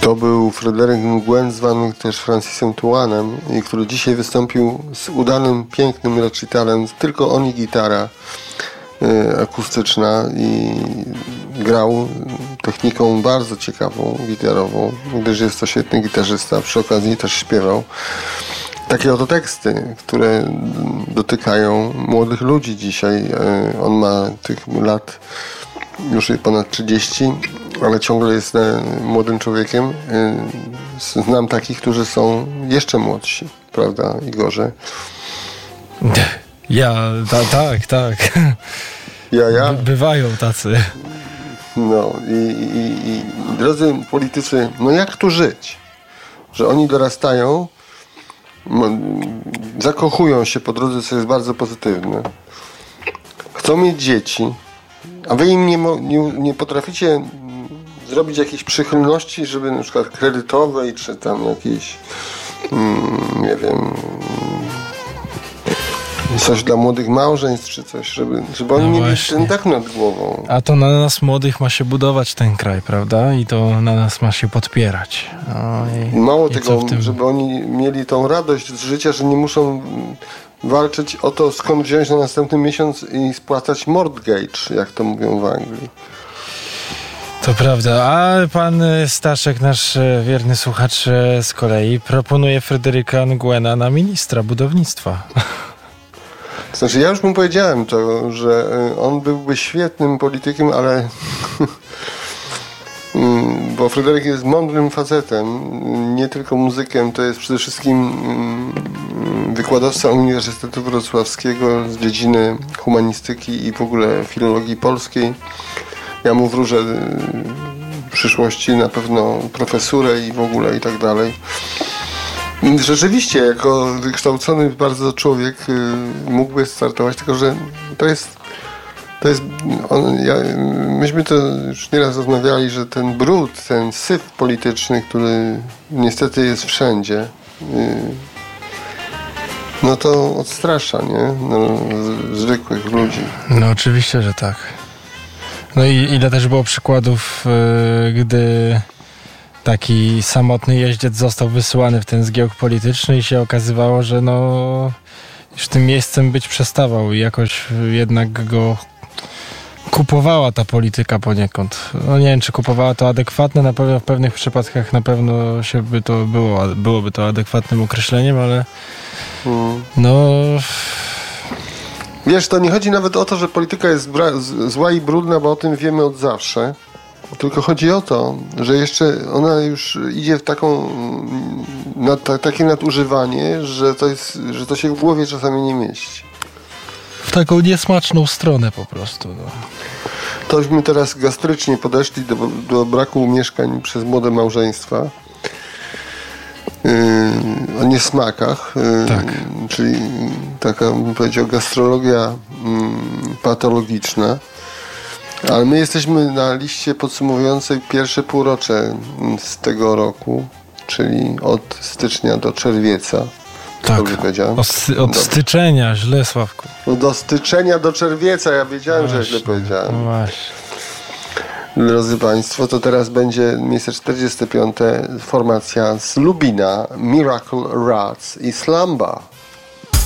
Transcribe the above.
To był Fryderyk Nguen, zwany też Francisem Tuanem, i który dzisiaj wystąpił z udanym, pięknym recitalem, tylko on i gitara akustyczna, i grał techniką bardzo ciekawą, gitarową, gdyż jest to świetny gitarzysta, przy okazji też śpiewał. Takie oto teksty, które dotykają młodych ludzi dzisiaj. On ma tych lat już ponad 30, ale ciągle jest młodym człowiekiem. Znam takich, którzy są jeszcze młodsi, prawda, Igorze? Tak. Ja. Bywają tacy. No i drodzy politycy, no jak tu żyć? Że oni dorastają, zakochują się po drodze, co jest bardzo pozytywne. Chcą mieć dzieci, a wy im nie potraficie zrobić jakiejś przychylności, żeby na przykład kredytowej, czy tam jakiejś nie wiem, coś dla młodych małżeństw, czy coś, żeby oni mieli ten dach nad głową. A to na nas młodych ma się budować ten kraj, prawda? I to na nas ma się podpierać. Mało tego, żeby oni mieli tą radość z życia, że nie muszą walczyć o to, skąd wziąć na następny miesiąc i spłacać mortgage, jak to mówią w Anglii. To prawda. A pan Staszek, nasz wierny słuchacz, z kolei proponuje Fryderyka Nguena na ministra budownictwa. Znaczy, ja już mu powiedziałem to, że on byłby świetnym politykiem, ale bo Fryderyk jest mądrym facetem, nie tylko muzykiem, to jest przede wszystkim wykładowca Uniwersytetu Wrocławskiego z dziedziny humanistyki i w ogóle filologii polskiej. Ja mu wróżę w przyszłości na pewno profesurę i w ogóle i tak dalej. Rzeczywiście, jako wykształcony bardzo człowiek mógłby startować, tylko że to jest myśmy to już nieraz rozmawiali, że ten brud, ten syf polityczny, który niestety jest wszędzie, no to odstrasza, nie? No, zwykłych ludzi. No oczywiście, że tak. No i ile też było przykładów, gdy taki samotny jeździec został wysyłany w ten zgiełk polityczny i się okazywało, że już tym miejscem być przestawał i jakoś jednak go kupowała ta polityka poniekąd. No nie wiem, czy kupowała to adekwatne, na pewno w pewnych przypadkach na pewno byłoby to adekwatnym określeniem, ale Wiesz, to nie chodzi nawet o to, że polityka jest zła i brudna, bo o tym wiemy od zawsze. Tylko chodzi o to, że jeszcze ona już idzie w takie nadużywanie, że to się w głowie czasami nie mieści. W taką niesmaczną stronę po prostu. No. Tośmy teraz gastrycznie podeszli do braku mieszkań przez młode małżeństwa. O niesmakach. Tak. Czyli taka, bym powiedział, gastrologia patologiczna. Ale my jesteśmy na liście podsumowującej pierwsze półrocze z tego roku, czyli od stycznia do czerwca. Tak, od styczenia, źle, Sławku. Do styczenia do czerwca, ja wiedziałem, że źle powiedziałem. No właśnie. Drodzy Państwo, to teraz będzie miejsce 45. Formacja z Lubina, Miracle Rats i Slamba.